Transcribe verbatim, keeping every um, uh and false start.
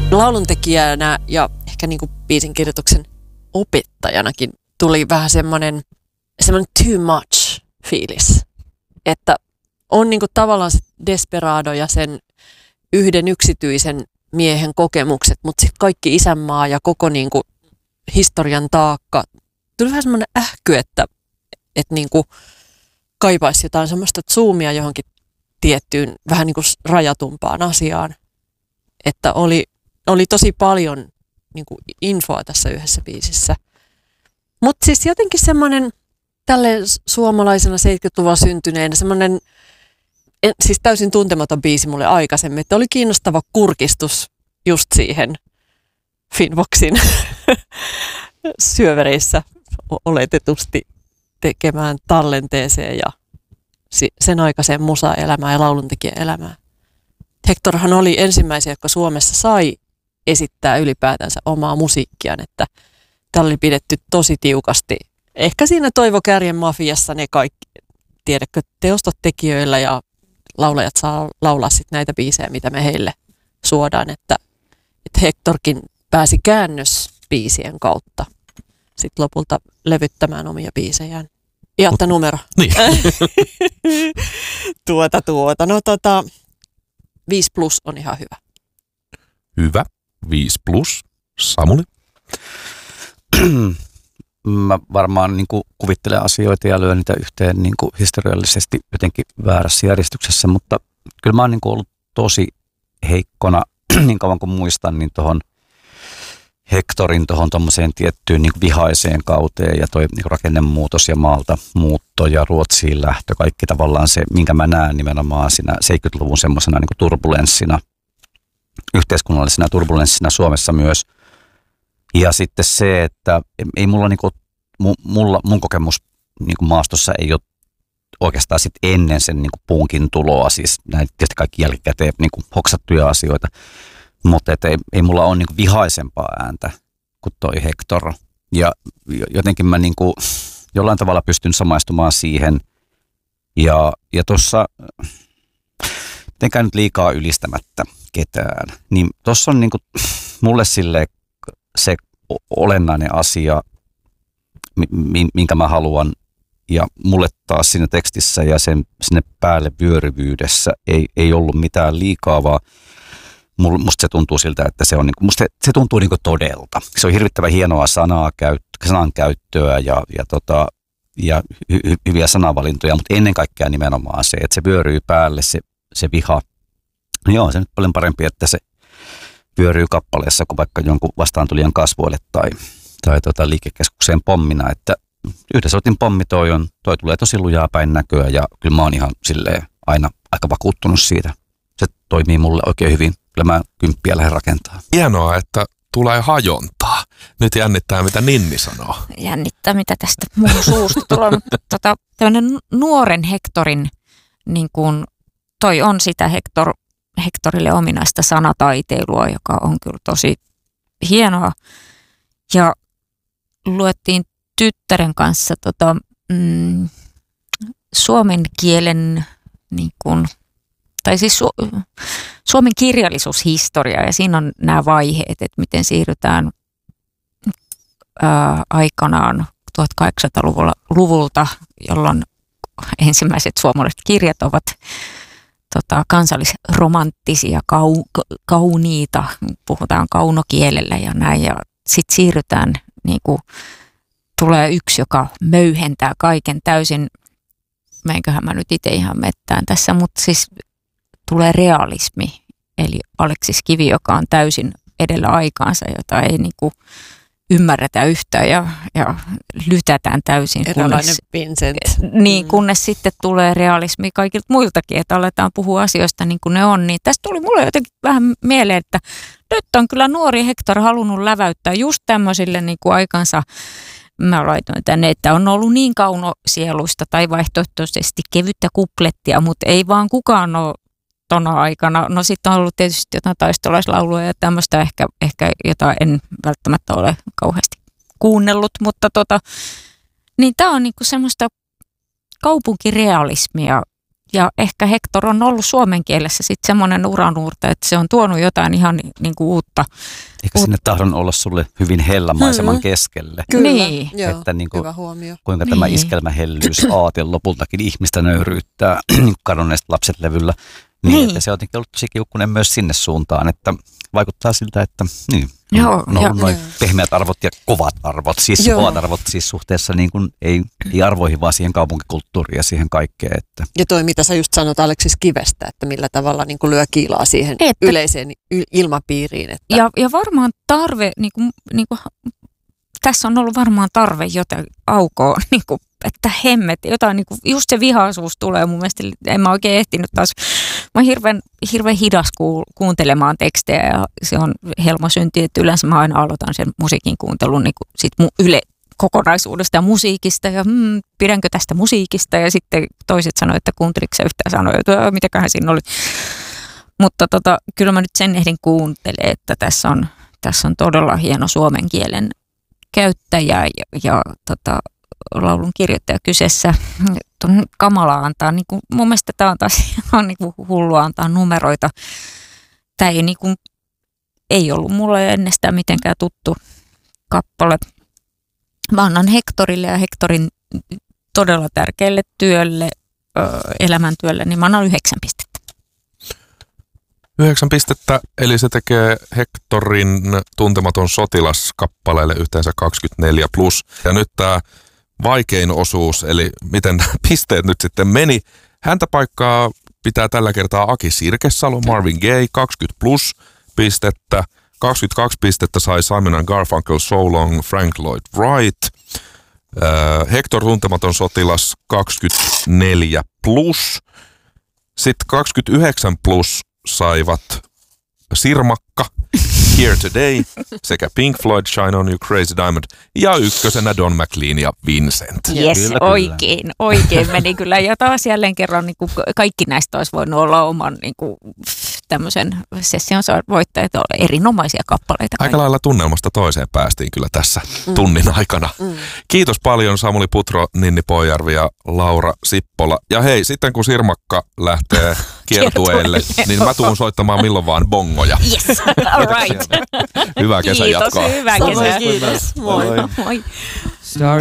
Lauluntekijänä ja ehkä niin kuin biisin kirjoituksen opettajanakin tuli vähän semmoinen, semmoinen too much fiilis, että on niin kuin tavallaan se desperado ja sen yhden yksityisen miehen kokemukset, mutta sitten kaikki isänmaa ja koko niin kuin historian taakka. Tuli vähän semmoinen ähky, että, että niin kuin kaipaisi jotain semmoista zoomia johonkin tiettyyn vähän niin kuin rajatumpaan asiaan, että oli, oli tosi paljon niin kuin infoa tässä yhdessä biisissä. Mutta siis jotenkin semmoinen tälleen suomalaisena seitsemänkymmentäluvulla syntyneenä semmoinen, siis täysin tuntematon biisi mulle aikaisemmin, että oli kiinnostava kurkistus just siihen Finvoxin syövereissä oletetusti tekemään tallenteeseen ja sen aikaiseen musa-elämään ja lauluntekijäelämään. Hectorhan oli ensimmäisiä, jotka Suomessa sai esittää ylipäätänsä omaa musiikkiaan, että tällä oli pidetty tosi tiukasti. Ehkä siinä Toivo Kärjen Mafiassa ne kaikki, tiedätkö, teostot tekijöillä ja laulajat saa laulaa sit näitä biisejä, mitä me heille suodaan, että, että Hectorkin pääsi käännösbiisien kautta sitten lopulta levyttämään omia biisejään. Iatta numero. Niin. tuota, tuota. No tota, viisi plus on ihan hyvä. Hyvä. viisi plus. Samuli? Mä varmaan niin kuin kuvittelen asioita ja lyön niitä yhteen niin kuin historiallisesti jotenkin väärässä järjestyksessä, mutta kyllä mä oon niin kuin ollut tosi heikkona niin kauan kuin muistan, niin tuohon Hectorin tuohon tuommoiseen tiettyyn niin kuin vihaiseen kauteen ja toi niin kuin rakennemuutos ja maalta muutto ja Ruotsiin lähtö, kaikki tavallaan se, minkä mä näen nimenomaan siinä seitsemänkymmentäluvun semmoisena niin kuin turbulenssina, yhteiskunnallisena turbulenssina Suomessa myös. Ja sitten se, että ei mulla, niin kuin, mulla mun kokemus niin kuin maastossa ei ole oikeastaan sit ennen sen niin kuin punkin tuloa, siis näitä tietysti kaikki jälkikäteen niin kuin hoksattuja asioita, mutta ei, ei mulla ole niin kuin vihaisempaa ääntä kuin toi Hector. Ja jotenkin mä niin kuin jollain tavalla pystyn samaistumaan siihen. Ja, ja tuossa, mitenkään nyt liikaa ylistämättä ketään, niin tuossa on niin kuin mulle silleen se olennainen asia, minkä mä haluan, ja mulle taas siinä tekstissä ja sen sinne päälle vyöryvyydessä ei, ei ollut mitään liikaa, vaan musta se tuntuu siltä, että se on niinku, musta se tuntuu niinku todelta. Se on hirvittävän hienoa sanaa, sanan käyttöä ja, ja, tota, ja hy, hy, hyviä sanavalintoja, mutta ennen kaikkea nimenomaan se, että se vyöryy päälle, se, se viha. No joo, se on nyt paljon parempi, että se vyöryy kappaleessa kuin vaikka jonkun vastaantulijan kasvoille tai, tai tota liikekeskukseen pommina, että yhdessä otin pommi toi on, toi tulee tosi lujaa päin näköä ja kyllä mä oon ihan silleen aina aika vakuuttunut siitä. Se toimii mulle oikein hyvin. Kyllä mä kymppiä lähden rakentaa. Hienoa, että tulee hajontaa. Nyt jännittää, mitä Ninni sanoo. Jännittää, mitä tästä mun suusta tulee. tota, tämmöinen nuoren Hectorin, niin kuin toi on sitä Hector, Hectorille ominaista sanataiteilua, joka on kyllä tosi hienoa. Ja luettiin tyttären kanssa tota, mm, suomen kielen niin kuin, tai siis su, suomen kirjallisuushistoria ja siinä on nämä vaiheet, että miten siirrytään ää, aikanaan tuhatkahdeksansataaluvulta, jolloin ensimmäiset suomalaiset kirjat ovat tota, kansallisromanttisia, kau, kauniita, puhutaan kaunokielellä ja näin ja sitten siirrytään niin kuin tulee yksi, joka möyhentää kaiken täysin, meinköhän mä nyt itse ihan mettään tässä, mutta siis tulee realismi, eli Aleksis Kivi, joka on täysin edellä aikaansa, jota ei niinku ymmärretä yhtään ja, ja lytätään täysin. Erilainen Vincent. Niin, kunnes sitten tulee realismi kaikilta muiltakin, että aletaan puhua asioista niin kuin ne on. Niin tästä tuli mulle jotenkin vähän mieleen, että nyt on kyllä nuori Hector halunnut läväyttää just tämmöisille niin kuin aikansa. Mä laitoin tänne, että on ollut niin kaunosieluista tai vaihtoehtoisesti kevyttä kuplettia, mutta ei vaan kukaan ole tona aikana. No sitten on ollut tietysti jotain taistolaislauluja ja tämmöistä ehkä, ehkä jota en välttämättä ole kauheasti kuunnellut, mutta tota, niin tää on niinku semmoista kaupunkirealismia ja ehkä Hector on ollut suomen kielessä sitten semmoinen uranuurta, että se on tuonut jotain ihan ni, niin kuin uutta. Eikä sinne tahdon olla sulle hyvin hellamaiseman hmm. keskelle. Kyllä, niin. joo, että niin kuin, hyvä huomio. Kuinka niin. tämä iskelmähellyys aate lopultakin ihmistä nöyryyttää kadonneet lapset levyllä. Niin, niin. Että se on jotenkin ollut tosi kiukkunen myös sinne suuntaan, että vaikuttaa siltä, että niin, joo, on ollut joo. noin pehmeät arvot ja kovat arvot, siis Joo. kovat arvot siis suhteessa niin kuin, ei, ei arvoihin, vaan siihen kaupunkikulttuuriin ja siihen kaikkeen. Että. Ja toi, mitä sä just sanot Aleksis Kivestä, että millä tavalla niin kuin lyö kiilaa siihen että, yleiseen y- ilmapiiriin. Että. Ja, ja varmaan tarve, niin kuin, niin kuin, tässä on ollut varmaan tarve jotain aukoa, niin kuin, että hemmet, jotain, niin kuin, just se vihaisuus tulee mun mielestä, en mä oikein ehtinyt taas, mä oon hirveän, hirveän hidas ku, kuuntelemaan tekstejä ja se on helmosynti, että yleensä mä aina aloitan sen musiikin kuuntelun niin kuin sit mu, yle, kokonaisuudesta ja musiikista ja hmm, pidänkö tästä musiikista ja sitten toiset sanoo, että kuunteliko sä yhtään sanoa, että mitäköhän siinä oli. Mutta tota, kyllä mä nyt sen ehdin kuuntelemaan, että tässä on, tässä on todella hieno suomen kielen käyttäjä ja, ja tota, laulun kirjoittaja kyseessä. Kamala antaa, niin kuin, mun mielestä tämä on taas on niin kuin hullua antaa numeroita. Tämä ei, niin kuin, ei ollut mulle ennestään mitenkään tuttu kappale. Mä annan Hectorille ja Hectorin todella tärkeälle työlle, elämäntyölle, niin mä annan yhdeksän pistettä. Yhdeksän pistettä, eli se tekee Hectorin Tuntematon sotilas kappaleelle yhteensä kaksikymmentäneljä plus. Ja nyt tämä vaikein osuus, eli miten pisteet nyt sitten meni. Häntä paikkaa pitää tällä kertaa Aki Sirkesalo, Marvin Gaye, kaksikymmentä plus pistettä. kaksikymmentäkaksi pistettä sai Simon and Garfunkel, So Long, Frank Lloyd Wright. Äh, Hector Tuntematon sotilas, kaksikymmentäneljä plus. Sitten kaksikymmentäyhdeksän plus saivat Sirmakka, Here Today, sekä Pink Floyd, Shine On You, Crazy Diamond, ja ykkösenä Don McLean ja Vincent. Jes, Kyllä, oikein, kyllä. oikein meni kyllä. Ja taas jälleen kerran niin kuin kaikki näistä olisi voinut olla oman niin kuin, tämmöisen session voittajat, erinomaisia kappaleita. Aika kaikki. lailla tunnelmasta toiseen päästiin kyllä tässä mm. tunnin aikana. Mm. Kiitos paljon Samuli Putro, Ninni Poijärvi ja Laura Sippola. Ja hei, sitten kun Sirmakka lähtee kiertueelle, niin mä tuun soittamaan milloin vaan bongoja. Yes, all right. Hyvää kesän Kiitos, jatkoa. hyvää Samoin, kesää. kiitos. Moi. Moi.